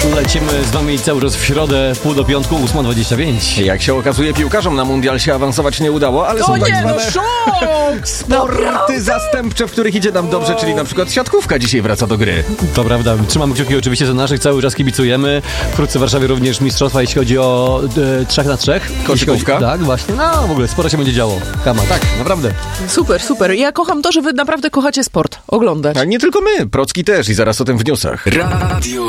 Lecimy z wami cały czas w środę, pół do piątku, 8:25. Jak się okazuje, piłkarzom na mundial się awansować nie udało, ale są tak zwane sporty zastępcze, w których idzie nam dobrze, czyli na przykład siatkówka dzisiaj wraca do gry. To prawda, trzymamy kciuki oczywiście za naszych, cały czas kibicujemy. Wkrótce w Warszawie również mistrzostwa, jeśli chodzi o 3x3. Koszykówka? Tak, właśnie. No w ogóle sporo się będzie działo. Kama. Tak, naprawdę. Super, super. Ja kocham to, że wy naprawdę kochacie sport oglądać. A nie tylko my, Procki też i zaraz o tym w newsach. Radio